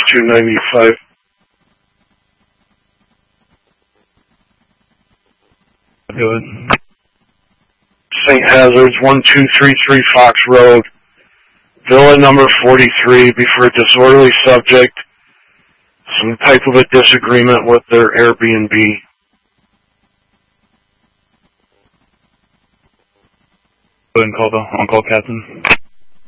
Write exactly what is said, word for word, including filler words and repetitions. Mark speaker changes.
Speaker 1: two ninety-five.
Speaker 2: Do it.
Speaker 1: Saint Hazards, one two three three Fox Road, Villa number forty-three, before a disorderly subject, some type of a disagreement with their Airbnb.
Speaker 2: Go ahead and call the on-call captain.